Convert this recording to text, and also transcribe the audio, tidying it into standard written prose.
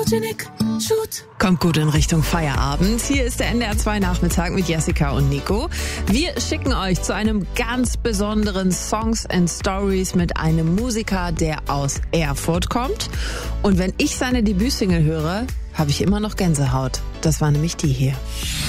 Photogenic Shoot. Kommt gut in Richtung Feierabend. Hier ist der NDR 2 Nachmittag mit Jessica und Nico. Wir schicken euch zu einem ganz besonderen Songs and Stories mit einem Musiker, der aus Erfurt kommt. Und wenn ich seine Debütsingle höre, habe ich immer noch Gänsehaut. Das war nämlich die hier.